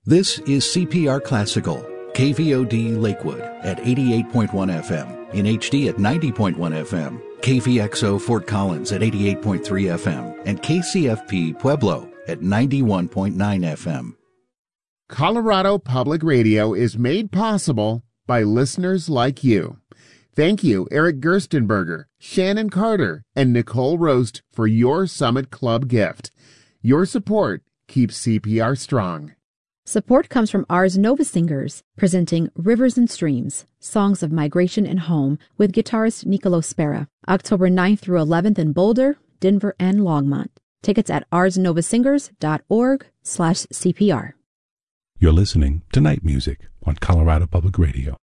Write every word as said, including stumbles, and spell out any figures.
This is C P R Classical, K V O D Lakewood at eighty-eight point one F M, in H D at ninety point one F M, K V X O Fort Collins at eighty-eight point three F M, and K C F P Pueblo at ninety-one point nine F M. Colorado Public Radio is made possible by listeners like you. Thank you, Eric Gerstenberger, Shannon Carter, and Nicole Roast for your Summit Club gift. Your support keeps C P R strong. Support comes from Ars Nova Singers, presenting Rivers and Streams, Songs of Migration and Home with guitarist Nicolo Spera, October ninth through eleventh in Boulder, Denver, and Longmont. Tickets at arsnovasingers.org slash CPR. You're listening to Night Music on Colorado Public Radio.